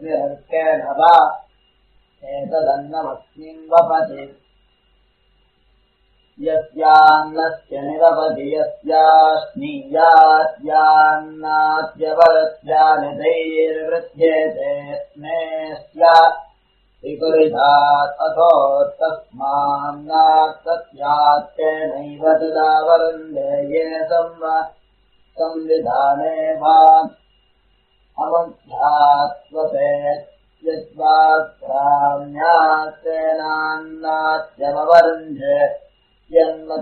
यस्मिरर्केण वा एतदन्नमस्मिन् वपति यस्यान्नस्य निरवधि यस्यान्नाद्यवरस्यानिधैर्वृध्येते स्मेऽस्या विपरिधात् अथो तस्मान्नात्तस्यात्तेनैव तदावरुन्धे ये संविधाने भान् अमध्यात्वपेत् यद्वाक्राम्यात्तेनान्नाद्यमवरुन्धे